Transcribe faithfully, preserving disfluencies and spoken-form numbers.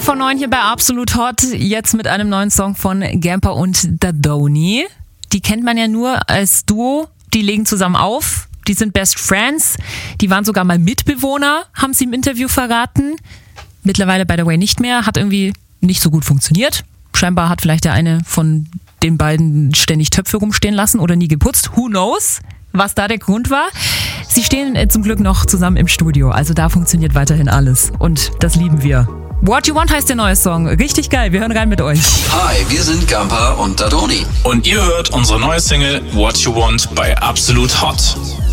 vor neun hier bei Absolut Hot. Jetzt mit einem neuen Song von Gamper und Dadoni. Die kennt man ja nur als Duo. Die legen zusammen auf. Die sind Best Friends. Die waren sogar mal Mitbewohner, haben sie im Interview verraten. Mittlerweile, by the way, nicht mehr. Hat irgendwie nicht so gut funktioniert. Scheinbar hat vielleicht der eine von den beiden ständig Töpfe rumstehen lassen oder nie geputzt. Who knows, was da der Grund war. Sie stehen zum Glück noch zusammen im Studio. Also da funktioniert weiterhin alles. Und das lieben wir. What You Want heißt der neue Song. Richtig geil, wir hören rein mit euch. Hi, wir sind Gamper und Dadoni. Und ihr hört unsere neue Single What You Want bei Absolut Hot.